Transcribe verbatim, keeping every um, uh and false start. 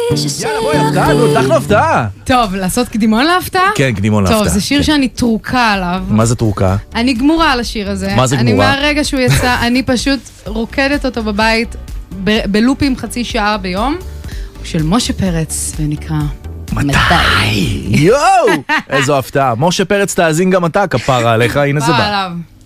יאללה, בואי, הפתעה, נו, תחנו הפתעה. טוב, לעשות קדימון להפתעה? כן, קדימון להפתעה. טוב, זה שיר שאני תרוקה עליו. מה זה תרוקה? אני גמורה על השיר הזה. מה זה גמורה? אני מהרגע שהוא יצא, אני פשוט רוקדת אותו בבית, בלופים חצי שעה ביום, של משה פרץ, ונקרא... מתי? יואו! איזו הפתעה. משה פרץ תאזין גם אתה, כפרה עליך, הנה זה בא.